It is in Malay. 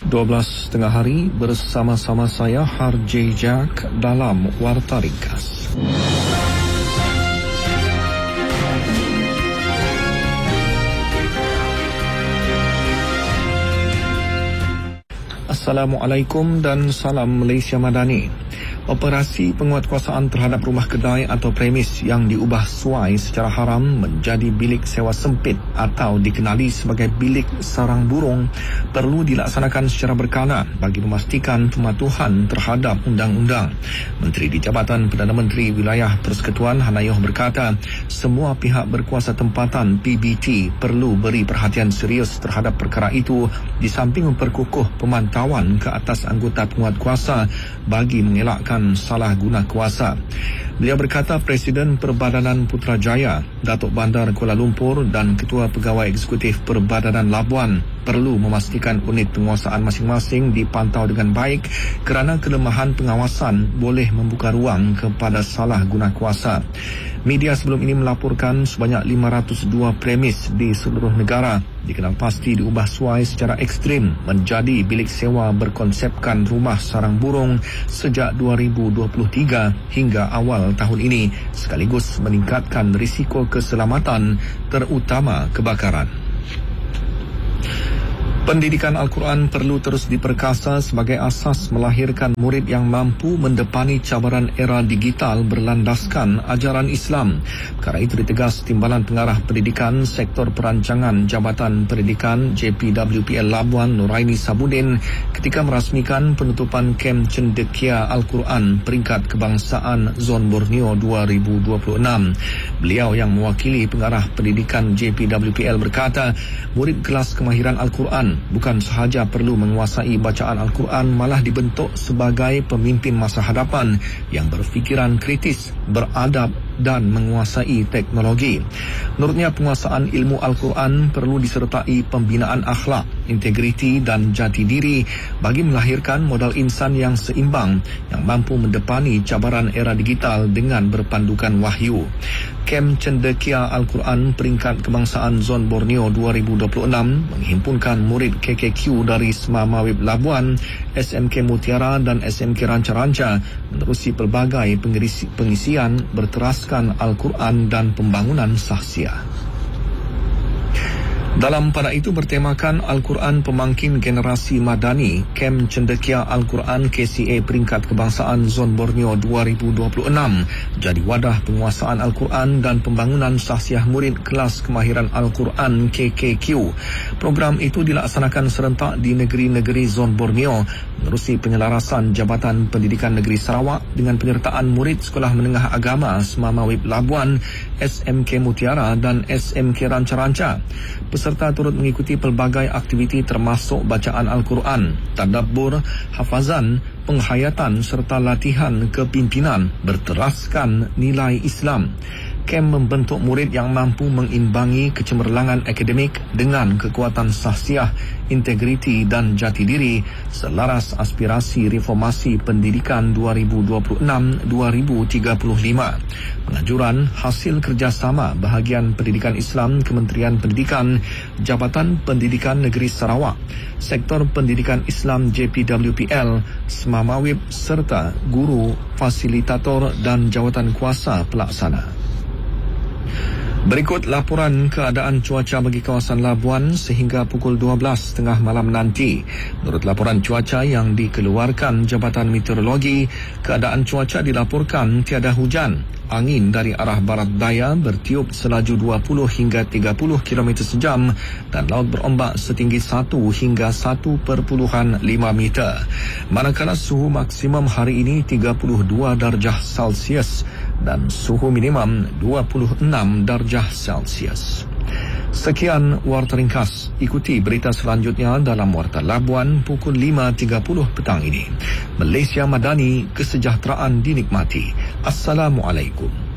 12 tengah hari bersama-sama saya Harjay Jack dalam Warta Ringkas. Assalamualaikum dan salam Malaysia Madani. Operasi penguatkuasaan terhadap rumah kedai atau premis yang diubah suai secara haram menjadi bilik sewa sempit atau dikenali sebagai bilik sarang burung perlu dilaksanakan secara berkala bagi memastikan pematuhan terhadap undang-undang. Menteri di Jabatan Perdana Menteri Wilayah Persekutuan Hanayoh berkata, semua pihak berkuasa tempatan PBT perlu beri perhatian serius terhadap perkara itu di samping memperkukuh pemantauan ke atas anggota penguatkuasa bagi mengelakkan salah guna kuasa. Beliau berkata Presiden Perbadanan Putrajaya, Datuk Bandar Kuala Lumpur dan Ketua Pegawai Eksekutif Perbadanan Labuan perlu memastikan unit penguasaan masing-masing dipantau dengan baik kerana kelemahan pengawasan boleh membuka ruang kepada salah guna kuasa. Media sebelum ini melaporkan sebanyak 502 premis di seluruh negara dikenal pasti diubah suai secara ekstrim menjadi bilik sewa berkonsepkan rumah sarang burung sejak 2023 hingga awal tahun ini, sekaligus meningkatkan risiko keselamatan terutama kebakaran. Pendidikan Al-Quran perlu terus diperkasa sebagai asas melahirkan murid yang mampu mendepani cabaran era digital berlandaskan ajaran Islam. Perkara itu ditegas Timbalan Pengarah Pendidikan Sektor Perancangan Jabatan Pendidikan JPWPL Labuan Nuraini Sabudin ketika merasmikan penutupan kem cendekia Al-Quran peringkat kebangsaan Zon Borneo 2026. Beliau yang mewakili Pengarah Pendidikan JPWPL berkata, murid kelas kemahiran Al-Quran bukan sahaja perlu menguasai bacaan Al-Quran, malah dibentuk sebagai pemimpin masa hadapan yang berfikiran kritis, beradab dan menguasai teknologi. Menurutnya, penguasaan ilmu Al-Quran perlu disertai pembinaan akhlak, integriti dan jati diri bagi melahirkan modal insan yang seimbang yang mampu mendepani cabaran era digital dengan berpandukan wahyu. Kem Cendekia Al-Quran peringkat kebangsaan Zon Borneo 2026 menghimpunkan murid KKQ dari Semamawib Labuan, SMK Mutiara dan SMK Ranca-Ranca menerusi pelbagai pengisian berteraskan Al-Quran dan pembangunan sahsiah. Dalam pada itu bertemakan Al-Quran Pemangkin Generasi Madani, Kem Cendekia Al-Quran KCA peringkat kebangsaan Zon Borneo 2026 jadi wadah penguasaan Al-Quran dan pembangunan sahsiah murid kelas kemahiran Al-Quran KKQ. Program itu dilaksanakan serentak di negeri-negeri Zon Borneo menerusi penyelarasan Jabatan Pendidikan Negeri Sarawak dengan penyertaan murid Sekolah Menengah Agama Semamawib Labuan, SMK Mutiara dan SMK Ranca-Ranca. Peserta turut mengikuti pelbagai aktiviti termasuk bacaan Al-Quran, tadabbur, hafazan, penghayatan serta latihan kepimpinan berteraskan nilai Islam. Kem membentuk murid yang mampu mengimbangi kecemerlangan akademik dengan kekuatan sahsiah, integriti dan jati diri selaras aspirasi reformasi pendidikan 2026-2035. Penganjuran hasil kerjasama bahagian pendidikan Islam Kementerian Pendidikan, Jabatan Pendidikan Negeri Sarawak, Sektor Pendidikan Islam JPWPL, Semamawib serta guru, fasilitator dan jawatan kuasa pelaksana. Berikut laporan keadaan cuaca bagi kawasan Labuan sehingga pukul 12 tengah malam nanti. Menurut laporan cuaca yang dikeluarkan Jabatan Meteorologi, keadaan cuaca dilaporkan tiada hujan. Angin dari arah barat daya bertiup selaju 20 hingga 30 km sejam dan laut berombak setinggi 1 hingga 1.5 meter. Manakala suhu maksimum hari ini 32 darjah Celsius dan suhu minimum 26 darjah Celsius. Sekian Warta Ringkas. Ikuti berita selanjutnya dalam Warta Labuan pukul 5.30 petang ini. Malaysia Madani, kesejahteraan dinikmati. Assalamualaikum.